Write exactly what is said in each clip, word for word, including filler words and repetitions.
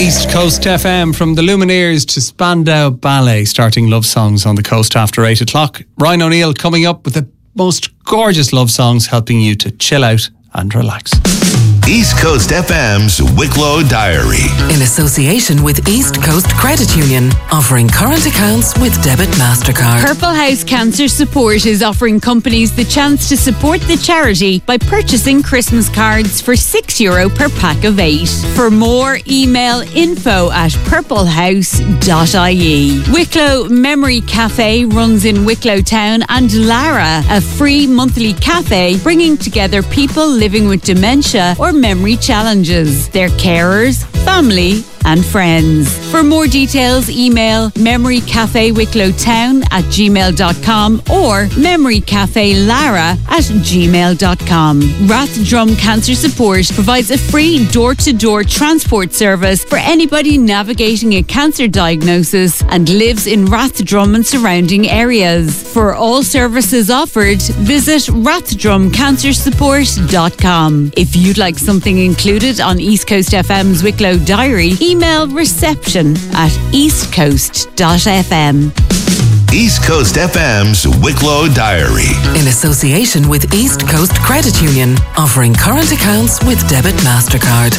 East Coast F M, from the Lumineers to Spandau Ballet, starting love songs on the coast after eight o'clock. Ryan O'Neill coming up with the most gorgeous love songs, helping you to chill out and relax. East Coast F M's Wicklow Diary. In association with East Coast Credit Union, offering current accounts with debit MasterCard. Purple House Cancer Support is offering companies the chance to support the charity by purchasing Christmas cards for six euro per pack of eight. For more, email info at purplehouse dot I E. Wicklow Memory Cafe runs in Wicklow Town, and Lara, a free monthly cafe bringing together people living with dementia or memory challenges, their carers, family and friends. For more details, email memorycafeWicklowtown at gmail dot com or memorycafelara at gmail dot com. Rathdrum Cancer Support provides a free door-to-door transport service for anybody navigating a cancer diagnosis and lives in Rathdrum and surrounding areas. For all services offered, visit rathdrum cancer support dot com. If you'd like something included on East Coast F M's Wicklow Diary, email reception at eastcoast dot f m. East Coast F M's Wicklow Diary. In association with East Coast Credit Union, offering current accounts with debit MasterCard.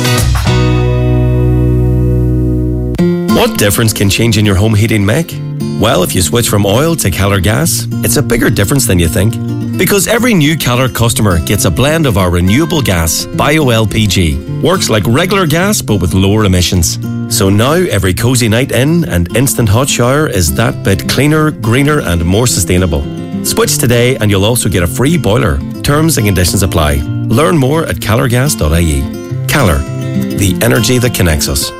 What difference can changing your home heating make? Well, if you switch from oil to Keller Gas, it's a bigger difference than you think. Because every new Keller customer gets a blend of our renewable gas, Bio L P G. Works like regular gas but with lower emissions. So now every cosy night in and instant hot shower is that bit cleaner, greener and more sustainable. Switch today and you'll also get a free boiler. Terms and conditions apply. Learn more at keller gas dot I E. Keller, the energy that connects us.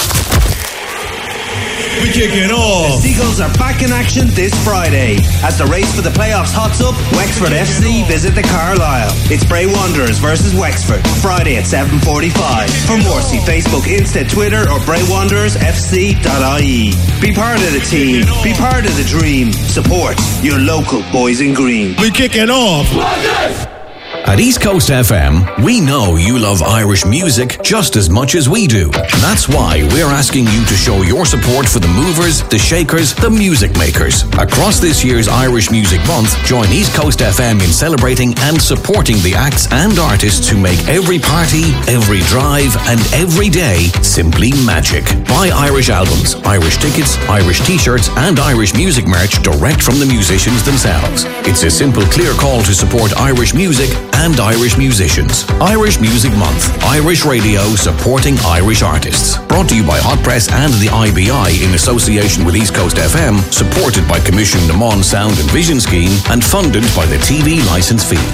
We kick it off. The Seagulls are back in action this Friday. As the race for the playoffs hots up, Wexford F C visit the Carlisle. It's Bray Wanderers versus Wexford, Friday at seven forty-five. For more, see Facebook, Insta, Twitter or bray wanderers f c dot I E. Be part of the team. Be part of the dream. Support your local boys in green. We kick it off. At East Coast F M, we know you love Irish music just as much as we do. That's why we're asking you to show your support for the movers, the shakers, the music makers. Across this year's Irish Music Month, join East Coast F M in celebrating and supporting the acts and artists who make every party, every drive, and every day simply magic. Buy Irish albums, Irish tickets, Irish t-shirts, and Irish music merch direct from the musicians themselves. It's a simple, clear call to support Irish music and Irish musicians. Irish Music Month. Irish radio supporting Irish artists. Brought to you by Hot Press and the I B I in association with East Coast F M, supported by Commission Le Mans Sound and Vision Scheme and funded by the T V licence fee.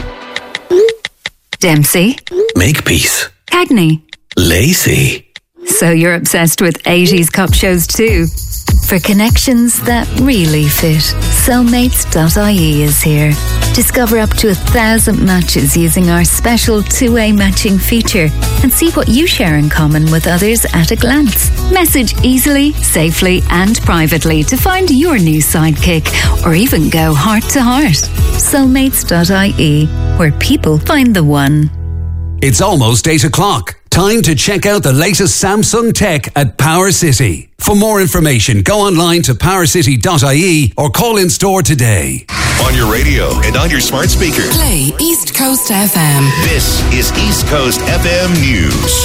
Dempsey. Makepeace. Cagney. Lacey. So you're obsessed with eighties cop shows too? For connections that really fit, soulmates dot I E is here. Discover up to a thousand matches using our special two-way matching feature and see what you share in common with others at a glance. Message easily, safely and privately to find your new sidekick or even go heart to heart. soulmates dot I E, where people find the one. It's almost eight o'clock. Time to check out the latest Samsung tech at Power City. For more information, go online to power city dot I E or call in store today. On your radio and on your smart speaker. Play East Coast F M. This is East Coast F M News.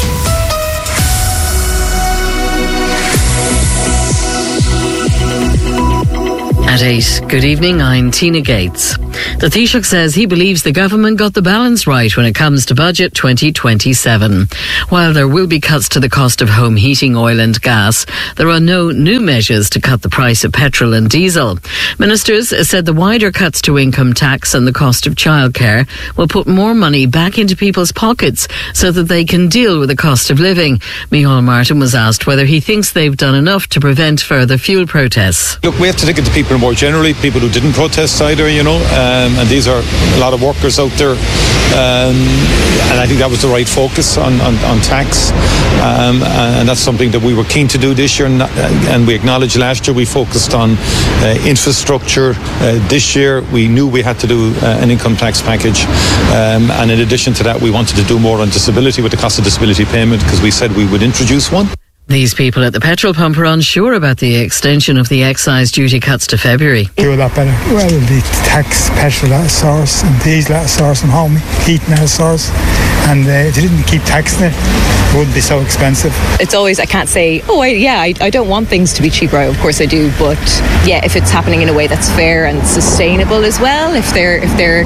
At eight, good evening, I'm Tina Gates. The Taoiseach says he believes the government got the balance right when it comes to budget twenty twenty-seven. While there will be cuts to the cost of home heating, oil and gas, there are no new measures to cut the price of petrol and diesel. Ministers said the wider cuts to income tax and the cost of childcare will put more money back into people's pockets so that they can deal with the cost of living. Micheál Martin was asked whether he thinks they've done enough to prevent further fuel protests. Look, we have to look at the people more generally, people who didn't protest either, you know. um, and these are a lot of workers out there, um, and I think that was the right focus on, on, on tax, um, and that's something that we were keen to do this year, and, and we acknowledged last year we focused on uh, infrastructure. Uh, this year we knew we had to do uh, an income tax package, um, and in addition to that we wanted to do more on disability with the cost of disability payment, because we said we would introduce one. These people at the petrol pump are unsure about the extension of the excise duty cuts to February. Do a lot better. Well, the tax petrol at a source and diesel at a source and home heating at a source, and uh, if they didn't keep taxing it, it wouldn't be so expensive. It's always, I can't say, oh I, yeah, I, I don't want things to be cheaper. Of course I do, but yeah, if it's happening in a way that's fair and sustainable as well, if they're if they're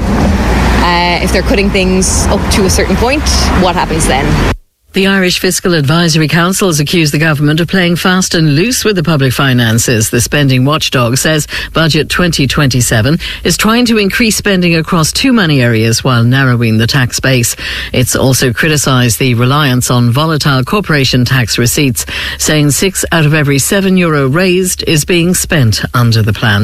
uh, if they're cutting things up to a certain point, what happens then? The Irish Fiscal Advisory Council has accused the government of playing fast and loose with the public finances. The spending watchdog says Budget twenty twenty-seven is trying to increase spending across too many areas while narrowing the tax base. It's also criticised the reliance on volatile corporation tax receipts, saying six out of every seven euro raised is being spent under the plan.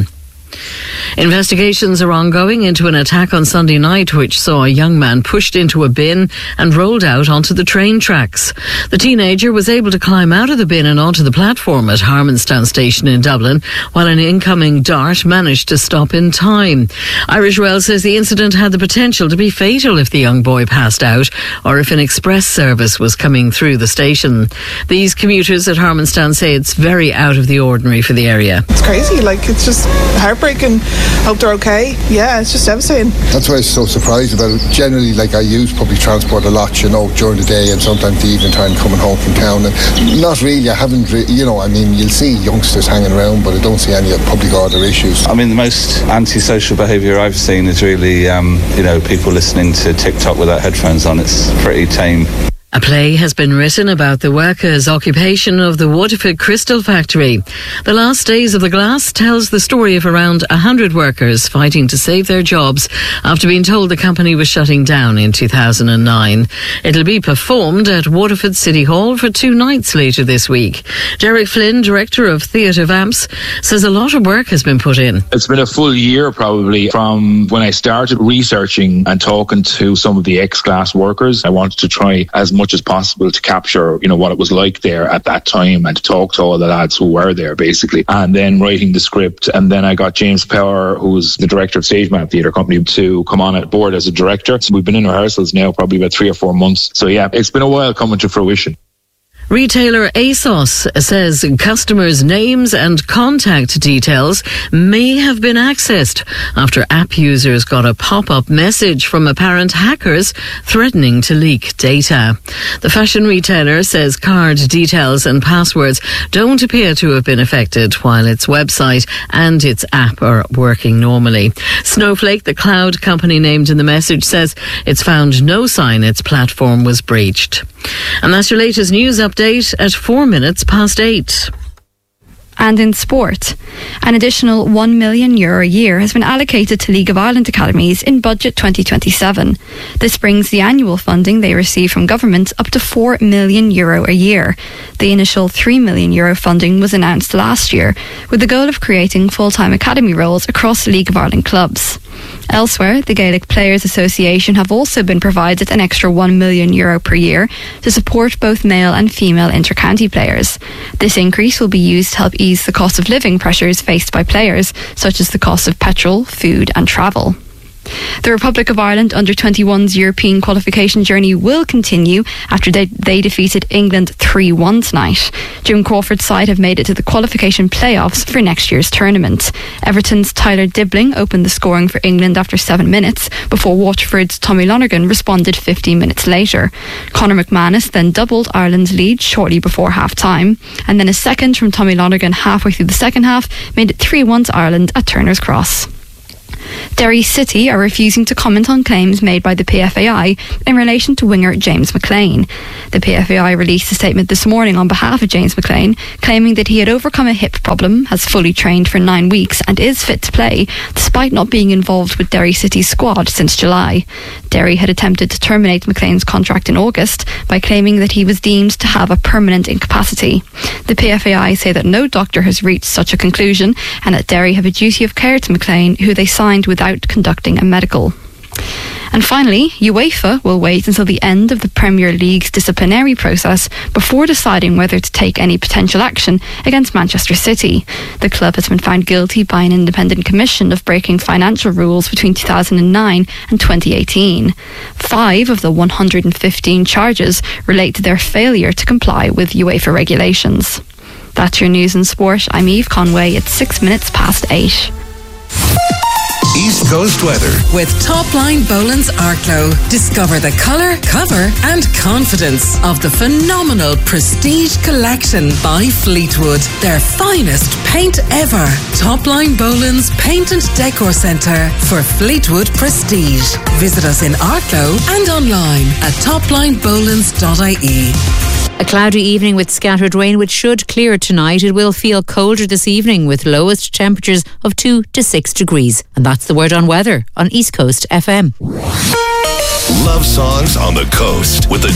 Investigations are ongoing into an attack on Sunday night which saw a young man pushed into a bin and rolled out onto the train tracks. The teenager was able to climb out of the bin and onto the platform at Harmonstown Station in Dublin, while an incoming dart managed to stop in time. Irish Rail says the incident had the potential to be fatal if the young boy passed out or if an express service was coming through the station. These commuters at Harmonstown say it's very out of the ordinary for the area. It's crazy, like it's just heartbreaking. Hope they're okay. Yeah, it's just devastating. That's why I was so surprised about it. Generally, like I use public transport a lot, you know, during the day and sometimes the evening time coming home from town. And not really, I haven't, re- you know, I mean, you'll see youngsters hanging around, but I don't see any public order issues. I mean, the most antisocial behaviour I've seen is really, um, you know, people listening to TikTok without headphones on. It's pretty tame. A play has been written about the workers' occupation of the Waterford Crystal Factory. The Last Days of the Glass tells the story of around one hundred workers fighting to save their jobs after being told the company was shutting down in two thousand nine. It'll be performed at Waterford City Hall for two nights later this week. Derek Flynn, director of Theatre Vamps, says a lot of work has been put in. It's been a full year probably from when I started researching and talking to some of the ex-glass workers. I wanted to try as much as possible to capture, you know, what it was like there at that time and to talk to all the lads who were there basically, and then writing the script. And then I got James Power, who's the director of Stage Map Theatre Company, to come on at board as a director. So we've been in rehearsals now probably about three or four months. So yeah, it's been a while coming to fruition. Retailer ASOS says customers' names and contact details may have been accessed after app users got a pop-up message from apparent hackers threatening to leak data. The fashion retailer says card details and passwords don't appear to have been affected, while its website and its app are working normally. Snowflake, the cloud company named in the message, says it's found no sign its platform was breached. And that's your latest news update at four minutes past eight. And in sport, an additional one million euro a year has been allocated to League of Ireland academies in Budget twenty twenty-seven. This brings the annual funding they receive from government up to four million euro a year. The initial three million euro funding was announced last year, with the goal of creating full-time academy roles across League of Ireland clubs. Elsewhere, the Gaelic Players Association have also been provided an extra one million euro per year to support both male and female inter-county players. This increase will be used to help ease the cost of living pressures faced by players, such as the cost of petrol, food and travel. The Republic of Ireland under twenty-one's European qualification journey will continue after they, they defeated England three one tonight. Jim Crawford's side have made it to the qualification playoffs for next year's tournament. Everton's Tyler Dibling opened the scoring for England after seven minutes, before Waterford's Tommy Lonergan responded fifteen minutes later. Conor McManus then doubled Ireland's lead shortly before half-time, and then a second from Tommy Lonergan halfway through the second half made it three one to Ireland at Turner's Cross. Derry City are refusing to comment on claims made by the P F A I in relation to winger James McLean. The P F A I released a statement this morning on behalf of James McLean, claiming that he had overcome a hip problem, has fully trained for nine weeks and is fit to play, despite not being involved with Derry City's squad since July. Derry had attempted to terminate McLean's contract in August by claiming that he was deemed to have a permanent incapacity. The P F A I say that no doctor has reached such a conclusion and that Derry have a duty of care to McLean, who they signed declined without conducting a medical. And finally, UEFA will wait until the end of the Premier League's disciplinary process before deciding whether to take any potential action against Manchester City. The club has been found guilty by an independent commission of breaking financial rules between two thousand nine and twenty eighteen. Five of the one hundred fifteen charges relate to their failure to comply with UEFA regulations. That's your news and sport. I'm Eve Conway. It's six minutes past eight. East Coast weather. With Topline Boland's Arklow. Discover the colour, cover and confidence of the phenomenal Prestige Collection by Fleetwood. Their finest paint ever. Topline Boland's Paint and Decor Centre for Fleetwood Prestige. Visit us in Arklow and online at topline bolands dot I E. A cloudy evening with scattered rain, which should clear tonight. It will feel colder this evening with lowest temperatures of two to six degrees. And that's the word on weather on East Coast F M. Love songs on the coast with the